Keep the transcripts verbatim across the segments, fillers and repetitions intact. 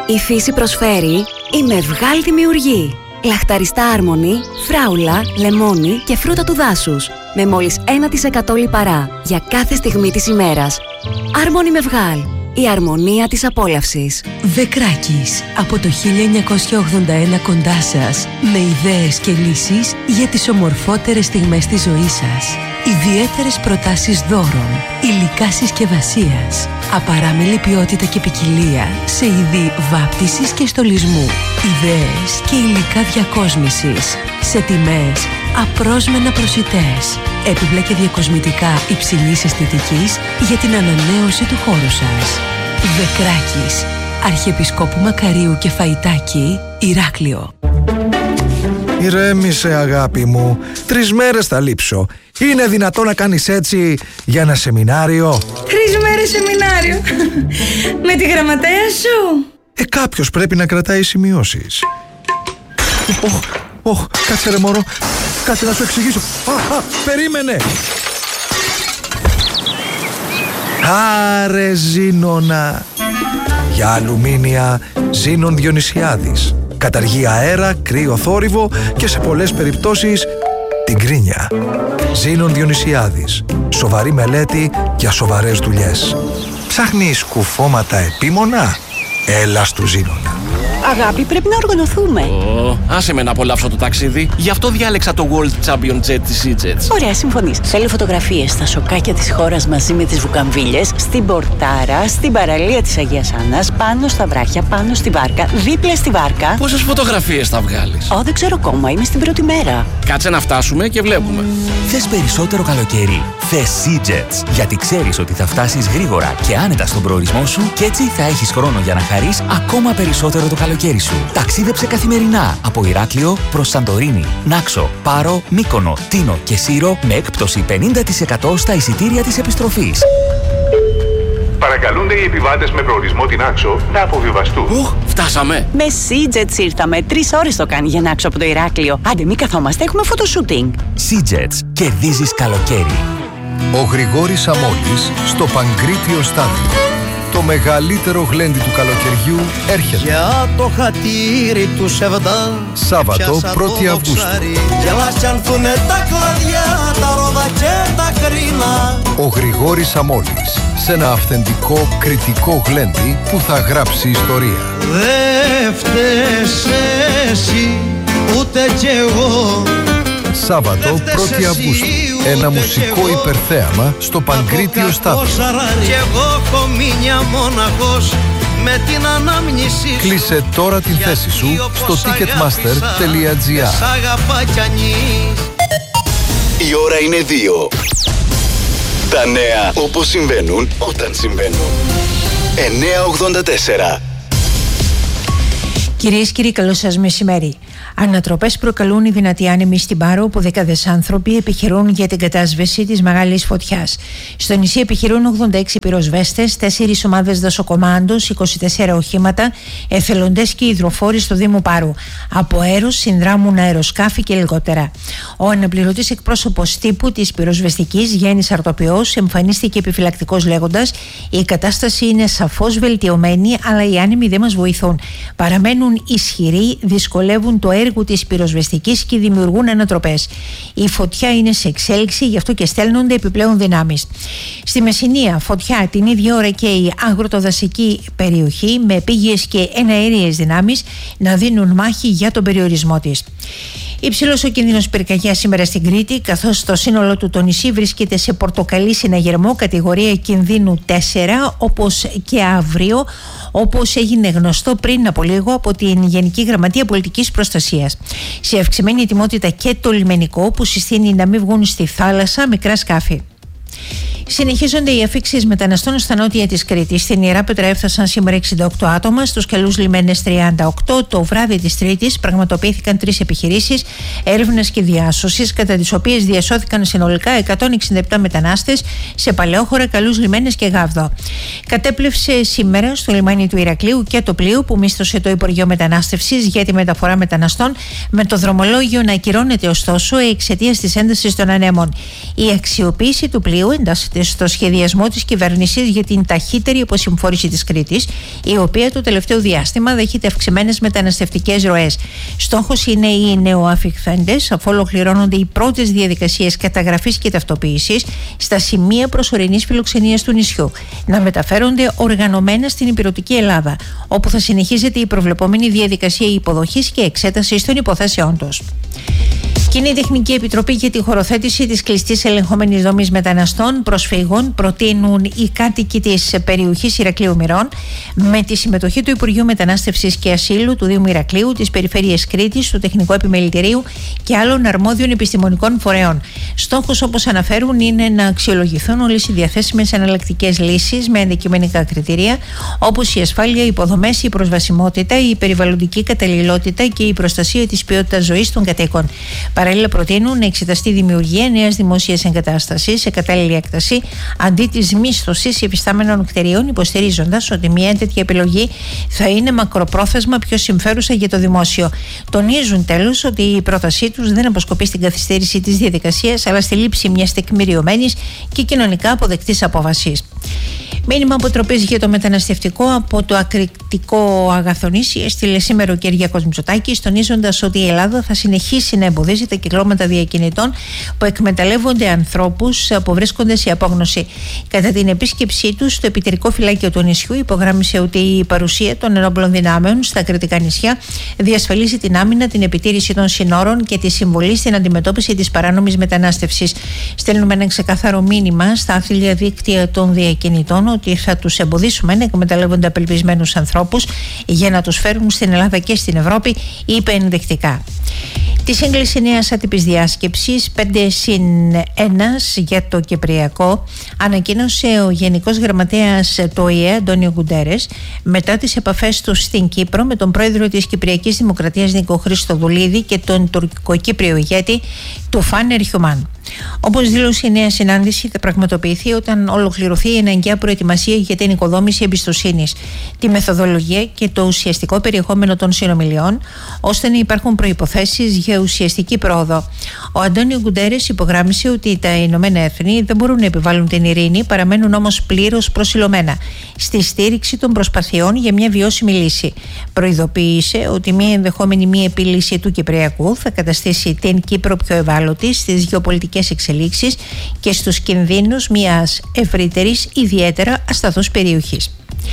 Η φύση προσφέρει η Μευγάλ δημιουργεί. Λαχταριστά άρμονη, φράουλα, λεμόνι και φρούτα του δάσους. Με μόλις ένα τοις εκατό λιπαρά για κάθε στιγμή της ημέρας. Άρμονη Μευγάλ. Η αρμονία της απόλαυσης. Δεκράκης. Από το χίλια εννιακόσια ογδόντα ένα κοντά σας. Με ιδέες και λύσεις για τις ομορφότερες στιγμές της ζωής σας. Ιδιαίτερες προτάσεις δώρων. Υλικά συσκευασίας. Απαράμιλη ποιότητα και ποικιλία σε είδη βάπτισης και στολισμού. Ιδέες και υλικά διακόσμησης. Σε τιμές απρόσμενα προσιτές. Έπιπλα και διακοσμητικά υψηλής αισθητικής για την ανανέωση του χώρου σας. Δεκράκης. Αρχιεπισκόπου Μακαρίου και Φαϊτάκη, Ηράκλειο. Ηρέμησε, αγάπη μου. Τρεις μέρες θα λείψω. Είναι δυνατό να κάνεις έτσι για ένα σεμινάριο? Τρεις μέρες σεμινάριο. Με τη γραμματέα σου. Ε, κάποιος πρέπει να κρατάει σημειώσεις. Οχ, οχ, κάτσε ρε μωρό. Κάτσε να σου εξηγήσω. Α, α, περίμενε. Άρε Ζήνονα. Για αλουμίνια Ζήνων Διονυσιάδης. Καταργεί αέρα, κρύο θόρυβο και σε πολλές περιπτώσεις την κρίνια. Ζήνων Διονυσιάδης. Σοβαρή μελέτη για σοβαρές δουλειές. Ψάχνεις κουφώματα επίμονα? Έλα στου Ζήνονα. Αγάπη, πρέπει να οργανωθούμε. Oh, άσε με να απολαύσω το ταξίδι. Γι' αυτό διάλεξα το World Champion Jet της EasyJet. Ωραία, συμφωνείς. Θέλω φωτογραφίες στα σοκάκια της χώρας μαζί με τις βουκαμβίλες, στην Πορτάρα, στην παραλία της Αγίας Άννας, πάνω στα βράχια, πάνω στη βάρκα, δίπλα στη βάρκα. Πόσες φωτογραφίες θα βγάλεις? Ω, δεν ξέρω ακόμα, είμαι στην πρώτη μέρα. Κάτσε να φτάσουμε και βλέπουμε. Θες περισσότερο καλοκαίρι? Θες EasyJet. Γιατί ξέρεις ότι θα φτάσεις γρήγορα και άνετα στον προορισμό σου και έτσι θα έχεις χρόνο για να χαρείς ακόμα περισσότερο το καλοκαίρι σου. Ταξίδεψε καθημερινά από Ηράκλειο προς Σαντορίνη, Νάξο, Πάρο, Μύκονο, Τίνο και Σύρο με έκπτωση πενήντα τοις εκατό στα εισιτήρια της επιστροφής. Παρακαλούνται οι επιβάτες με προορισμό την Νάξο να αποβιβαστούν. Οχ, φτάσαμε. Με EasyJet ήρθαμε. Τρεις ώρες το κάνει για Νάξο από το Ηράκλειο. Άντε, μη καθόμαστε, έχουμε φωτοσούτινγκ. EasyJet. Κερδίζεις καλοκαίρι. Ο Γρηγόρης Αμόλης στο Παγκρίτιο Στάδιο. Το μεγαλύτερο γλέντι του καλοκαιριού έρχεται. Για το χατήρι του Σεβδά. Σάββατο πρώτη Αυγούστου. Τα κλαδιά, τα ρόδα και τα κρίνα. Ο Γρηγόρης Αμόλης σε ένα αυθεντικό κριτικό γλέντι που θα γράψει ιστορία. Δε φταίς εσύ, ούτε κι εγώ. Σάββατο πρώτη Αυγούστου. Ένα μουσικό υπερθέαμα στο Παγκρίτιο Στάδιο. Κι εγώ έχω μείνια μοναχός με την ανάμνηση. Κλείσε τώρα την θέση σου στο ticketmaster τελεία gr. Η ώρα είναι δύο. Τα νέα όπως συμβαίνουν όταν συμβαίνουν. εννιά ογδόντα τέσσερα. Κυρίες και κύριοι, καλό σας μεσημέρι. Ανατροπές προκαλούν οι δυνατοί άνεμοι στην Πάρο, όπου δεκάδες άνθρωποι επιχειρούν για την κατάσβεση της μεγάλης φωτιάς. Στο νησί επιχειρούν ογδόντα έξι πυροσβέστες, τέσσερις ομάδες δασοκομάντος, είκοσι τέσσερα οχήματα, εθελοντές και υδροφόροι στο Δήμο Πάρου. Από αέρος συνδράμουν αεροσκάφη και ελικόπτερα. Ο αναπληρωτής εκπρόσωπος τύπου της πυροσβεστικής, Γιάννης Αρτοπιός, εμφανίστηκε επιφυλακτικός λέγοντας: η κατάσταση είναι σαφώς βελτιωμένη, αλλά οι άνεμοι δεν μας βοηθούν. Παραμένουν ισχυροί, δυσκολεύουν το έργο της πυροσβεστικής και δημιουργούν ανατροπές. Η φωτιά είναι σε εξέλιξη, γι' αυτό και στέλνονται επιπλέον δυνάμεις. Στη Μεσσηνία, φωτιά την ίδια ώρα και η αγροτοδασική περιοχή, με επίγειες και εναέριες δυνάμεις να δίνουν μάχη για τον περιορισμό της. Υψηλός ο κίνδυνος πυρκαγιάς σήμερα στην Κρήτη, καθώς το σύνολο του το νησί βρίσκεται σε πορτοκαλί συναγερμό, κατηγορία κινδύνου τέσσερα, όπως και αύριο, όπως έγινε γνωστό πριν από λίγο από την Γενική Γραμματεία Πολιτικής Προστασίας. Σε αυξημένη ετοιμότητα και το λιμενικό, που συστήνει να μην βγουν στη θάλασσα μικρά σκάφη. Συνεχίζονται οι αφήξεις μεταναστών στα νότια της Κρήτης. Στην Ιεράπετρα έφτασαν σήμερα εξήντα οκτώ άτομα, στους καλούς λιμένες τριάντα οκτώ. Το βράδυ της Τρίτης πραγματοποιήθηκαν τρεις επιχειρήσεις έρευνας και διάσωσης, κατά τις οποίες διασώθηκαν συνολικά εκατόν εξήντα επτά μετανάστες σε Παλαιόχώρα, καλούς λιμένες και Γάβδο. Κατέπλευσε σήμερα στο λιμάνι του Ηρακλείου και το πλοίο που μίσθωσε το Υπουργείο Μετανάστευσης για τη μεταφορά μεταναστών, με το δρομολόγιο να ακυρώνεται ωστόσο εξαιτίας της έντασης των ανέμων. Η αξιοποίηση του πλοίου εντάσσεται στο σχεδιασμό της κυβέρνησης για την ταχύτερη αποσυμφόρηση της Κρήτης, η οποία το τελευταίο διάστημα δέχεται αυξημένες μεταναστευτικές ροές. Στόχος είναι οι νεοαφιχθέντες, αφού ολοκληρώνονται οι πρώτες διαδικασίες καταγραφής και ταυτοποίησης στα σημεία προσωρινής φιλοξενίας του νησιού, να μεταφέρονται οργανωμένα στην υπηρετική Ελλάδα, όπου θα συνεχίζεται η προβλεπόμενη διαδικασία υποδοχής και εξέτασης των υποθέσεών τους. Κοινή Τεχνική Επιτροπή για τη χωροθέτηση της κλειστής ελεγχόμενης δομής μεταναστών προσφύγων προτείνουν οι κάτοικοι της περιοχής Ηρακλείου Μηρών, με τη συμμετοχή του Υπουργείου Μετανάστευσης και Ασύλου, του Δήμου Ηρακλείου, της Περιφέρειας Κρήτης, του Τεχνικού Επιμελητηρίου και άλλων αρμόδιων επιστημονικών φορέων. Στόχος, όπως αναφέρουν, είναι να αξιολογηθούν όλες οι διαθέσιμες εναλλακτικές λύσεις με αντικειμενικά κριτήρια, όπως η ασφάλεια, οι υποδομές, η προσβασιμότητα, η περιβαλλοντική καταλληλότητα και η προστασία της ποιότητας ζωής των κατοίκων. Παράλληλα, προτείνουν να εξεταστεί η δημιουργία νέας δημόσιας εγκατάστασης σε κατάλληλη έκταση αντί της μίσθωσης υφιστάμενων κτηρίων, υποστηρίζοντας ότι μια τέτοια επιλογή θα είναι μακροπρόθεσμα πιο συμφέρουσα για το δημόσιο. Τονίζουν τέλος ότι η πρότασή τους δεν αποσκοπεί στην καθυστέρηση της διαδικασίας, αλλά στη λήψη μιας τεκμηριωμένης και κοινωνικά αποδεκτής απόφασης. Μήνυμα αποτροπής για το μεταναστευτικό από το ακριτικό Αγαθονήσι έστειλε σήμερα ο Κυριάκος Μητσοτάκης, τονίζοντας ότι η Ελλάδα θα συνεχίσει να εμποδίζει τα κυκλώματα διακινητών που εκμεταλλεύονται ανθρώπους που βρίσκονται σε απόγνωση. Κατά την επίσκεψή του στο επιτηρικό φυλάκιο του νησιού, υπογράμμισε ότι η παρουσία των ενόπλων δυνάμεων στα ακριτικά νησιά διασφαλίζει την άμυνα, την επιτήρηση των συνόρων και τη συμβολή στην αντιμετώπιση της παράνομης μετανάστευσης. Στέλνουμε ένα ξεκάθαρο μήνυμα στα άθλια δίκτυα των διακινητών ότι θα τους εμποδίσουμε να εκμεταλλεύονται απελπισμένους ανθρώπους για να τους φέρουν στην Ελλάδα και στην Ευρώπη, είπε ενδεικτικά. Τη σύγκληση νέας άτυπης διάσκεψης πέντε συν ένα για το Κυπριακό ανακοίνωσε ο Γενικός Γραμματέας του Ο Η Ε, Αντώνιο Γκουντέρες, μετά τις επαφές του στην Κύπρο με τον πρόεδρο της Κυπριακής Δημοκρατίας Νίκο Χριστοδουλίδη και τον τουρκοκύπριο ηγέτη Τουφάν Ερχιουμάν. Όπως δήλωσε, η νέα συνάντηση θα πραγματοποιηθεί όταν ολοκληρωθεί η αναγκαία προετοιμασία για την οικοδόμηση εμπιστοσύνης, τη μεθοδολογία και το ουσιαστικό περιεχόμενο των συνομιλιών, ώστε να υπάρχουν προϋποθέσεις για ουσιαστική πρόοδο. Ο Αντώνιο Γκουντέρες υπογράμμισε ότι τα Ηνωμένα Έθνη δεν μπορούν να επιβάλλουν την ειρήνη, παραμένουν όμως πλήρως προσιλωμένα στη στήριξη των προσπαθειών για μια βιώσιμη λύση. Προειδοποίησε ότι μια ενδεχόμενη μη επίλυση του Κυπριακού θα καταστήσει την Κύπρο πιο ευάλωτη στις γεωπολιτικές εξελίξεις και στους κινδύνους μιας ευρύτερης, ιδιαίτερα ασταθούς περιοχής.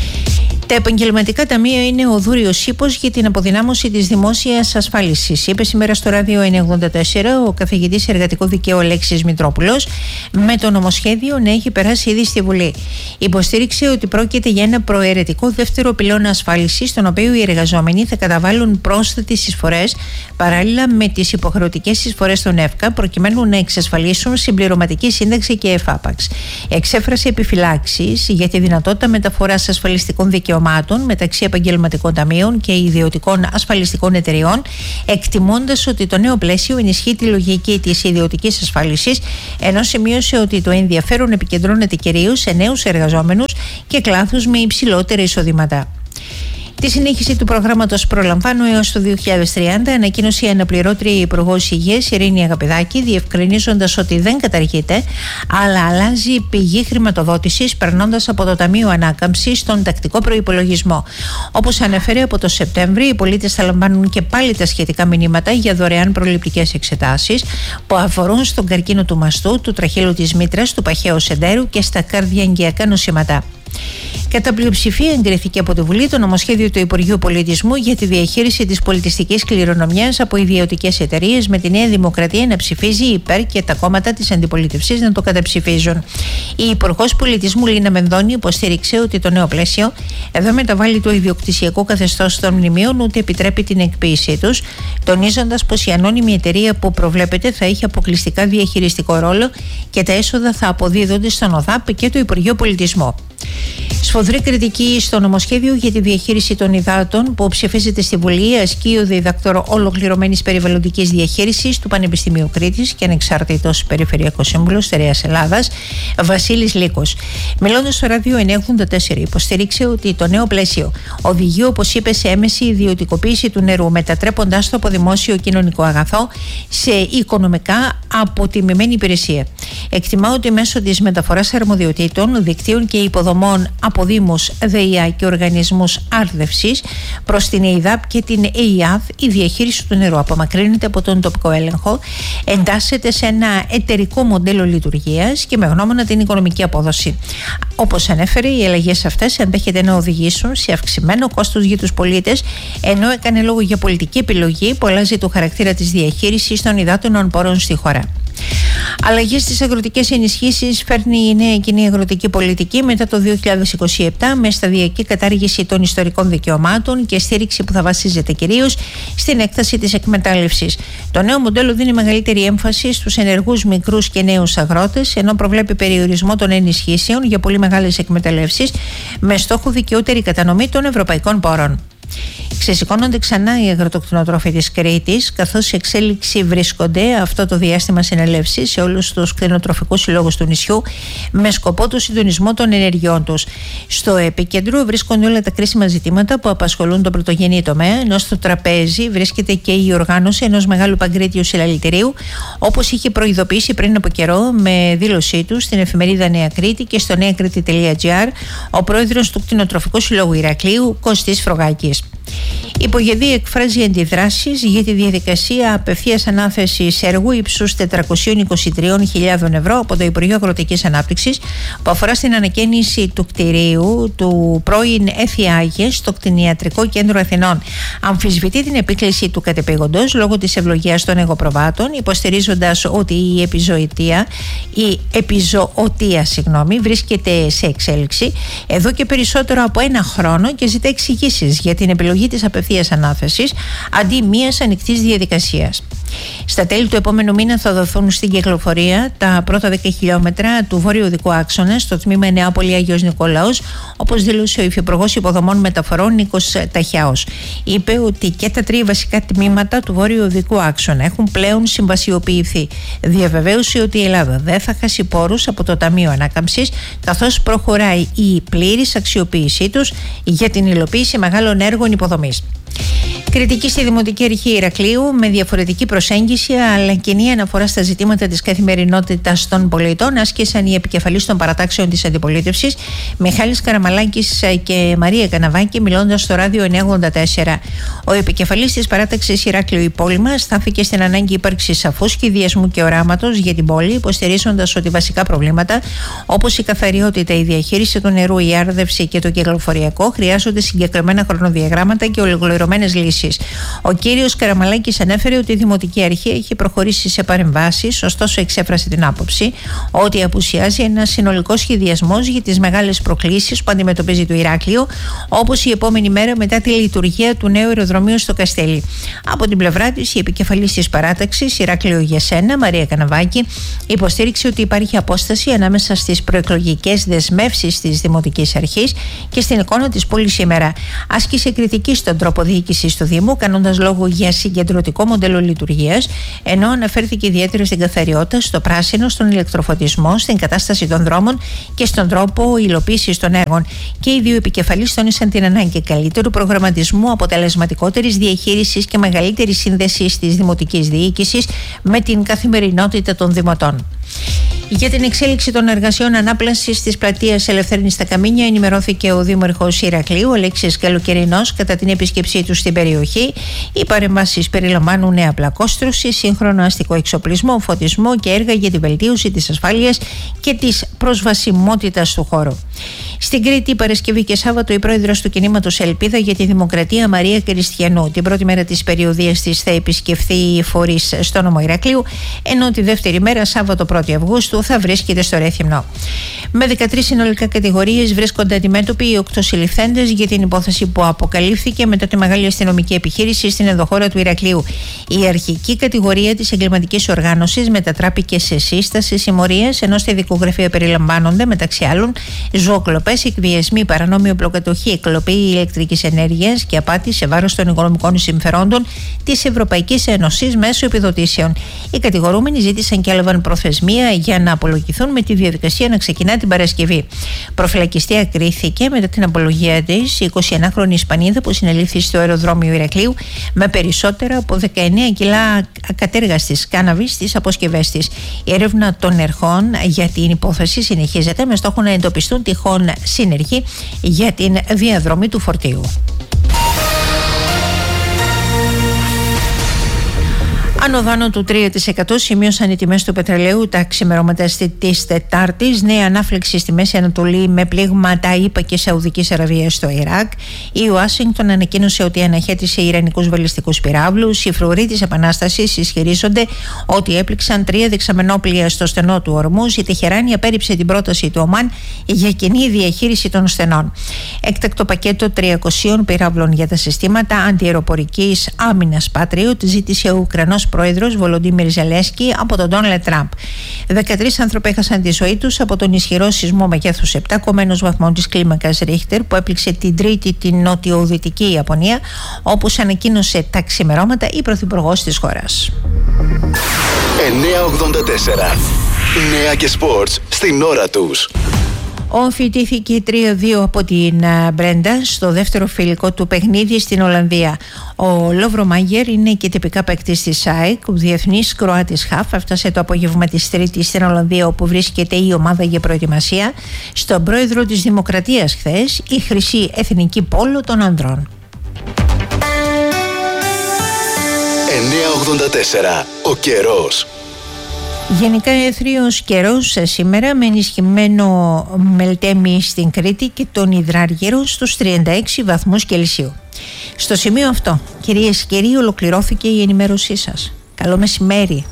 Τα επαγγελματικά ταμεία είναι ο δούριος ύπος για την αποδυνάμωση της δημόσιας ασφάλισης, είπε σήμερα στο ράδιο εννιακόσια ογδόντα τέσσερα ο καθηγητής εργατικού δικαίου Αλέξης Μητρόπουλος, με το νομοσχέδιο να έχει περάσει ήδη στη Βουλή. Υποστήριξε ότι πρόκειται για ένα προαιρετικό δεύτερο πυλώνα ασφάλισης, στον οποίο οι εργαζόμενοι θα καταβάλουν πρόσθετες εισφορές παράλληλα με τις υποχρεωτικές εισφορές των ΕΦΚΑ, προκειμένου να εξασφαλίσουν συμπληρωματική σύνταξη και εφάπαξ. Εξέφρασε επιφυλάξεις για τη δυνατότητα μεταφοράς ασφαλιστικών δικαιωμάτων μεταξύ επαγγελματικών ταμείων και ιδιωτικών ασφαλιστικών εταιριών, εκτιμώντας ότι το νέο πλαίσιο ενισχύει τη λογική της ιδιωτικής ασφάλισης, ενώ σημείωσε ότι το ενδιαφέρον επικεντρώνεται κυρίως σε νέους εργαζόμενους και κλάδους με υψηλότερα εισοδήματα. Τη συνέχιση του προγράμματος Προλαμβάνω έως το δύο χιλιάδες τριάντα ανακοίνωσε η αναπληρώτρια Υπουργός Υγείας Ειρήνη Αγαπηδάκη, διευκρινίζοντας ότι δεν καταργείται, αλλά αλλάζει πηγή χρηματοδότησης, περνώντας από το Ταμείο Ανάκαμψης στον τακτικό προϋπολογισμό. Όπως ανέφερε, από το Σεπτέμβρη οι πολίτες θα λαμβάνουν και πάλι τα σχετικά μηνύματα για δωρεάν προληπτικές εξετάσεις που αφορούν στον καρκίνο του μαστού, του τραχύλου της μήτρας, του παχαίου σεντέρου και στα καρδιαγγειακά νοσήματα. Κατά πλειοψηφία εγκρίθηκε από τη Βουλή το νομοσχέδιο του Υπουργείου Πολιτισμού για τη διαχείριση της πολιτιστικής κληρονομιάς από ιδιωτικές εταιρείες, με τη Νέα Δημοκρατία να ψηφίζει υπέρ και τα κόμματα της αντιπολίτευσης να το καταψηφίζουν. Η Υπουργός Πολιτισμού Λίνα Μενδώνη υποστήριξε ότι το νέο πλαίσιο δεν μεταβάλλει το ιδιοκτησιακό καθεστώς των μνημείων ούτε επιτρέπει την εκποίησή τους, τονίζοντας πως η ανώνυμη εταιρεία που προβλέπεται θα έχει αποκλειστικά διαχειριστικό ρόλο και τα έσοδα θα αποδίδονται στον ΟΔΑΠ και το Υπουργείο Πολιτισμού. Σφοδρή κριτική στο νομοσχέδιο για τη διαχείριση των υδάτων που ψηφίζεται στη Βουλή ασκεί ο διδάκτορο ολοκληρωμένης περιβαλλοντικής διαχείρισης του Πανεπιστημίου Κρήτης και ανεξάρτητος περιφερειακός σύμβουλος Στερεάς Ελλάδας, Βασίλης Λύκος. Μιλώντας στο ράδιο εννιακόσια ογδόντα τέσσερα, υποστήριξε ότι το νέο πλαίσιο οδηγεί, όπως είπε, σε έμεση ιδιωτικοποίηση του νερού, μετατρέποντας το από δημόσιο κοινωνικό αγαθό σε οικονομικά αποτιμημένη υπηρεσία. Εκτιμά ότι μέσω της μεταφοράς αρμοδιοτήτων, δικτύων και υποδομών από δήμους, ΔΕΙΑ και οργανισμούς άρδευσης προς την ΕΙΔΑΠ και την ΕΙΑΔ, η διαχείριση του νερού απομακρύνεται από τον τοπικό έλεγχο, εντάσσεται σε ένα εταιρικό μοντέλο λειτουργίας και με γνώμονα την οικονομική απόδοση. Όπως ανέφερε, οι αλλαγές αυτές ενδέχεται να οδηγήσουν σε αυξημένο κόστος για τους πολίτες, ενώ έκανε λόγο για πολιτική επιλογή που αλλάζει το χαρακτήρα της διαχείρισης των υδάτινων πόρων στη χώρα. Αλλαγές στις αγροτικές ενισχύσεις φέρνει η νέα κοινή αγροτική πολιτική μετά το δύο χιλιάδες είκοσι επτά, με σταδιακή κατάργηση των ιστορικών δικαιωμάτων και στήριξη που θα βασίζεται κυρίως στην έκταση της εκμετάλλευσης. Το νέο μοντέλο δίνει μεγαλύτερη έμφαση στους ενεργούς μικρούς και νέους αγρότες, ενώ προβλέπει περιορισμό των ενισχύσεων για πολύ μεγάλες εκμεταλλεύσεις με στόχο δικαιότερη κατανομή των ευρωπαϊκών πόρων. Ξεσηκώνονται ξανά οι αγροτοκτηνοτρόφοι της Κρήτης, καθώς σε εξέλιξη βρίσκονται αυτό το διάστημα συνελεύσεις σε όλους τους κτηνοτροφικούς συλλόγους του νησιού με σκοπό το συντονισμό των ενεργειών τους. Στο επίκεντρο βρίσκονται όλα τα κρίσιμα ζητήματα που απασχολούν τον πρωτογενή τομέα, ενώ στο τραπέζι βρίσκεται και η οργάνωση ενός μεγάλου παγκρίτιου συλλαλητηρίου, όπως είχε προειδοποιήσει πριν από καιρό με δήλωσή του στην εφημερίδα Νέα Κρήτη και στο νέα κρήτη τελεία τζι άρ ο πρόεδρος του Κτηνοτροφικού Συλλόγου Ηρακλείου, Κωστής Φρογάκης. Η Υπογεδή εκφράζει αντιδράσεις για τη διαδικασία απευθείας ανάθεσης έργου ύψους τετρακόσιες είκοσι τρεις χιλιάδες ευρώ από το Υπουργείο Αγροτικής Ανάπτυξης, που αφορά στην ανακαίνιση του κτηρίου του πρώην ΕΦΙΑΓΕ στο Κτηνιατρικό Κέντρο Αθηνών. Αμφισβητεί την επίκληση του κατεπήγοντος λόγω της ευλογίας των εγωπροβάτων, υποστηρίζοντας ότι η επιζωοτία, η επιζωοτία συγγνώμη, βρίσκεται σε εξέλιξη εδώ και περισσότερο από ένα χρόνο και ζητά εξηγήσεις για την επιλογή της απευθείας ανάθεσης αντί μιας ανοιχτής διαδικασίας. Στα τέλη του επόμενου μήνα θα δοθούν στην κυκλοφορία τα πρώτα δέκα χιλιόμετρα του βόρειου οδικού άξονα στο τμήμα Νεάπολη Άγιος Νικολάος, όπως δήλωσε ο Υφυπουργός Υποδομών Μεταφορών Νίκος Ταχιάος. Είπε ότι και τα τρία βασικά τμήματα του βόρειου οδικού άξονα έχουν πλέον συμβασιοποιηθεί. Διαβεβαίωσε ότι η Ελλάδα δεν θα χάσει πόρους από το Ταμείο Ανάκαμψης, καθώς προχωράει η πλήρης αξιοποίησή τους για την υλοποίηση μεγάλων έργων υποδομής. Κριτική στη Δημοτική Αρχή Ηρακλείου με διαφορετική προσέγγιση αλλά κοινή αναφορά στα ζητήματα της καθημερινότητας των πολιτών άσκησαν οι επικεφαλείς των παρατάξεων της αντιπολίτευσης Μιχάλης Καραμαλάκης και Μαρία Καναβάκη, μιλώντας στο ράδιο εννιακόσια ογδόντα τέσσερα. Ο επικεφαλής της παράταξης Ηράκλειο Υπόλοιμα στάθηκε στην ανάγκη ύπαρξης σαφού σχεδιασμού και οράματος για την πόλη, υποστηρίζοντας ότι βασικά προβλήματα όπως η καθαριότητα, η διαχείριση του νερού, η άρδευση και το κυκλοφοριακό χρειάζονται συγκεκριμένα χρονοδιαγράμματα και ολοκληρωμένες λύσεις. Ο κύριος Καραμαλάκης ανέφερε ότι η Δημοτική Αρχή έχει προχωρήσει σε παρεμβάσεις, ωστόσο εξέφρασε την άποψη ότι απουσιάζει ένα συνολικό σχεδιασμός για τις μεγάλες προκλήσεις που αντιμετωπίζει το Ηράκλειο, όπως η επόμενη μέρα μετά τη λειτουργία του νέου αεροδρομίου στο Καστέλι. Από την πλευρά της, η επικεφαλής της παράταξης Ηράκλειο για σένα, Μαρία Καναβάκη, υποστήριξε ότι υπάρχει απόσταση ανάμεσα στις προεκλογικές δεσμεύσεις της Δημοτικής Αρχής και στην εικόνα της πόλης σήμερα. Άσκησε κριτική στον τρόπο διοίκησης του Δήμου, κάνοντας λόγο για συγκεντρωτικό μοντέλο λειτουργίας, ενώ αναφέρθηκε ιδιαίτερα στην καθαριότητα, στο πράσινο, στον ηλεκτροφωτισμό, στην κατάσταση των δρόμων και στον τρόπο υλοποίησης των έργων. Και οι δύο επικεφαλείς τόνισαν την ανάγκη καλύτερου προγραμματισμού, αποτελεσματικότερης διαχείρισης και μεγαλύτερης σύνδεσης της δημοτικής διοίκησης με την καθημερινότητα των δημοτών. Για την εξέλιξη των εργασιών ανάπλασης της πλατείας Ελευθέρινη στα Καμίνια ενημερώθηκε ο Δήμαρχος Ηρακλείου, Αλέξης Καλοκαιρινός, κατά την επίσκεψή του στην περιοχή. Οι παρεμβάσεις περιλαμβάνουν νέα πλακόστρωση, σύγχρονο αστικό εξοπλισμό, φωτισμό και έργα για τη βελτίωση της ασφάλειας και της προσβασιμότητας του χώρου. Στην Κρήτη, Παρασκευή και Σάββατο, η πρόεδρος του κινήματος Ελπίδα για τη Δημοκρατία, Μαρία Κριστιανού, την πρώτη μέρα της περιοδίας της θα επισκεφθεί φορείς στο νομό Ηρακλείου, ενώ τη δεύτερη μέρα, Σάββατο πρώτη Αυγούστου, θα βρίσκεται στο Ρέθυμνο. Με δεκατρείς συνολικά κατηγορίες βρίσκονται αντιμέτωποι οι οκτώ συλληφθέντες για την υπόθεση που αποκαλύφθηκε μετά τη μεγάλη αστυνομική επιχείρηση στην ενδοχώρα του Ηρακλείου. Η αρχική κατηγορία της εγκληματικής οργάνωσης μετατράπηκε σε σύσταση συμμορίας, ενώ στη δικογραφία περιλαμβάνονται μεταξύ άλλων ζωοκλοπές, εκβιασμοί, παρανόμια οπλοκατοχή, εκλοπή ηλεκτρικής ενέργειας και απάτη σε βάρος των οικονομικών συμφερόντων της Ευρωπαϊκής Ένωσης μέσω επιδοτήσεων. Οι κατηγορούμενοι ζήτησαν και έλαβαν προθεσμία για να απολογηθούν, με τη διαδικασία να ξεκινά την Παρασκευή. Προφυλακιστή κρίθηκε μετά την απολογία της η εικοσιενάχρονη Ισπανίδα που συνελήφθη στο αεροδρόμιο Ηρακλείου με περισσότερα από δεκαεννέα κιλά ακατέργαστης κάναβης στις αποσκευές της. Η έρευνα των αρχών για την υπόθεση συνεχίζεται με στόχο να εντοπιστούν τυχόν σύνεργοι για την διαδρομή του φορτίου. Ανωδάνω του τρία τοις εκατό σημείωσαν οι τιμές του πετρελαίου τα ξημερώματα της Τετάρτης. Νέα ανάφλεξη στη Μέση Ανατολή με πλήγματα ΗΠΑ και Σαουδικής Αραβίας στο Ιράκ. Η Ουάσιγκτον ανακοίνωσε ότι αναχέτησε ιρανικούς βαλιστικούς πυράβλους. Οι φρουροί της Επανάστασης ισχυρίζονται ότι έπληξαν τρία δεξαμενόπλια στο στενό του Ορμούζ. Η Τεχεράνη απέρριψε την πρόταση του Ομάν για κοινή διαχείριση των στενών. Έκτακτο πακέτο τριακοσίων πυράβλων για τα συστήματα αντιαεροπορικής άμυνας Patriot ζήτησε ο Ουκρανός Πρόεδρος Βολοντίμιρ Ζελένσκι από τον Ντόναλντ Τραμπ. δεκατρείς άνθρωποι έχασαν τη ζωή τους από τον ισχυρό σεισμό μεγέθους επτά κόμμα ένα βαθμών της κλίμακας Ρίχτερ που έπληξε την Τρίτη την νοτιοδυτική Ιαπωνία, όπως ανακοίνωσε τα ξημερώματα η πρωθυπουργός της χώρας. εννιακόσια ογδόντα τέσσερα. Νέα και σπορτς στην ώρα τους. Ομφιτήθηκε τρία δύο από την Μπρέντα στο δεύτερο φιλικό του παιχνίδι στην Ολλανδία. Ο Λόβρο Μάγερ είναι και τυπικά παίκτης της ΑΕΚ. Ο διεθνής Κροάτης χαφ έφτασε το απόγευμα της Τρίτης στην Ολλανδία, όπου βρίσκεται η ομάδα για προετοιμασία. Στον πρόεδρο της Δημοκρατίας χθες, η χρυσή εθνική πόλο των ανδρών. εννιακόσια ογδόντα τέσσερα. Ο καιρός. Γενικά εθρίος καιρός σήμερα με ενισχυμένο μελτέμι στην Κρήτη και τον Υδράργυρο στους τριάντα έξι βαθμούς Κελσίου. Στο σημείο αυτό, κυρίες και κύριοι, ολοκληρώθηκε η ενημέρωσή σας. Καλό μεσημέρι.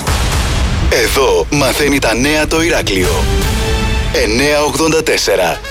Εδώ μαθαίνει τα νέα το Ηράκλειο. εννιακόσια ογδόντα τέσσερα.